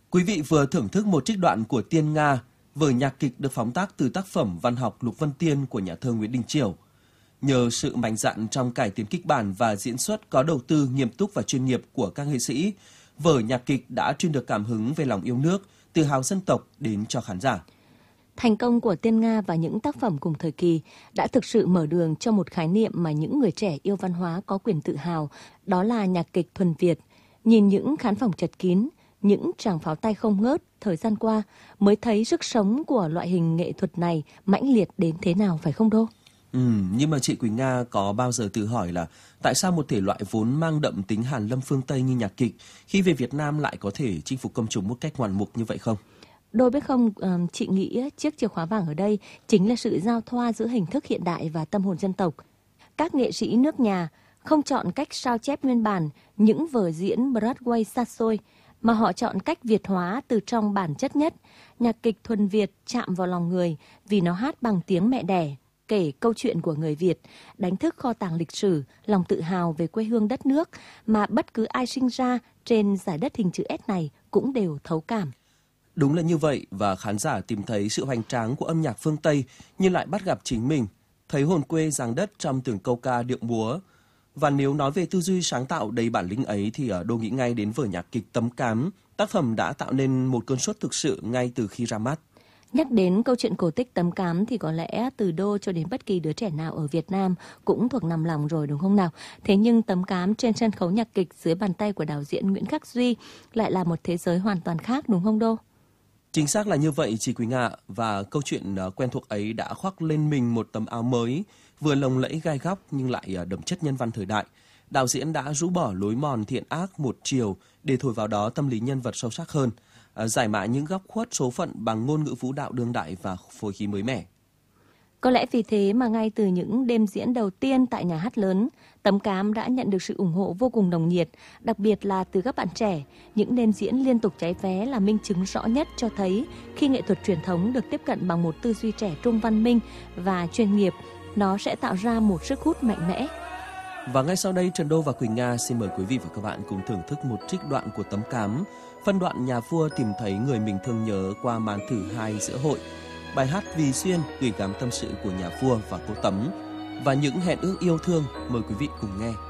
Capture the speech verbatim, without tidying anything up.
Quý vị vừa thưởng thức một trích đoạn của Tiên Nga, vở nhạc kịch được phóng tác từ tác phẩm văn học Lục Vân Tiên của nhà thơ Nguyễn Đình Chiểu. Nhờ sự mạnh dạn trong cải tiến kịch bản và diễn xuất có đầu tư nghiêm túc và chuyên nghiệp của các nghệ sĩ, vở nhạc kịch đã truyền được cảm hứng về lòng yêu nước, tự hào dân tộc đến cho khán giả. Thành công của Tiên Nga và những tác phẩm cùng thời kỳ đã thực sự mở đường cho một khái niệm mà những người trẻ yêu văn hóa có quyền tự hào, đó là nhạc kịch thuần Việt. Nhìn những khán phòng chật kín, những tràng pháo tay không ngớt thời gian qua mới thấy sức sống của loại hình nghệ thuật này mãnh liệt đến thế nào, phải không Đô? Ừ, nhưng mà chị Quỳnh Nga có bao giờ tự hỏi là tại sao một thể loại vốn mang đậm tính hàn lâm phương Tây như nhạc kịch khi về Việt Nam lại có thể chinh phục công chúng một cách ngoạn mục như vậy không? Đôi biết không, chị nghĩ chiếc chìa khóa vàng ở đây chính là sự giao thoa giữa hình thức hiện đại và tâm hồn dân tộc. Các nghệ sĩ nước nhà không chọn cách sao chép nguyên bản những vở diễn Broadway xa xôi, mà họ chọn cách Việt hóa từ trong bản chất nhất. Nhạc kịch thuần Việt chạm vào lòng người vì nó hát bằng tiếng mẹ đẻ, kể câu chuyện của người Việt, đánh thức kho tàng lịch sử, lòng tự hào về quê hương đất nước mà bất cứ ai sinh ra trên giải đất hình chữ S này cũng đều thấu cảm. Đúng là như vậy, và khán giả tìm thấy sự hoành tráng của âm nhạc phương Tây nhưng lại bắt gặp chính mình, thấy hồn quê giang đất trong từng câu ca điệu múa. Và nếu nói về tư duy sáng tạo đầy bản lĩnh ấy thì Đô nghĩ ngay đến vở nhạc kịch Tấm Cám, tác phẩm đã tạo nên một cơn sốt thực sự ngay từ khi ra mắt. Nhắc đến câu chuyện cổ tích Tấm Cám thì có lẽ từ Đô cho đến bất kỳ đứa trẻ nào ở Việt Nam cũng thuộc nằm lòng rồi, đúng không nào? Thế nhưng Tấm Cám trên sân khấu nhạc kịch dưới bàn tay của đạo diễn Nguyễn Khắc Duy lại là một thế giới hoàn toàn khác, đúng không Đô? Chính xác là như vậy chị Quỳnh ạ, và câu chuyện quen thuộc ấy đã khoác lên mình một tấm áo mới, vừa lồng lẫy gai góc nhưng lại đậm chất nhân văn thời đại. Đạo diễn đã rũ bỏ lối mòn thiện ác một chiều để thổi vào đó tâm lý nhân vật sâu sắc hơn, giải mã những góc khuất số phận bằng ngôn ngữ vũ đạo đương đại và phối khí mới mẻ. Có lẽ vì thế mà ngay từ những đêm diễn đầu tiên tại nhà hát lớn, Tấm Cám đã nhận được sự ủng hộ vô cùng nồng nhiệt, đặc biệt là từ các bạn trẻ. Những đêm diễn liên tục cháy vé là minh chứng rõ nhất cho thấy khi nghệ thuật truyền thống được tiếp cận bằng một tư duy trẻ trung văn minh và chuyên nghiệp, nó sẽ tạo ra một sức hút mạnh mẽ. Và ngay sau đây, Trần Đô và Quỳnh Nga xin mời quý vị và các bạn cùng thưởng thức một trích đoạn của Tấm Cám, phân đoạn nhà vua tìm thấy người mình thương nhớ qua màn thử hai giữa hội. Bài hát Vì Xuyên gửi gắm tâm sự của nhà vua và cô Tấm và những hẹn ước yêu thương. Mời quý vị cùng nghe.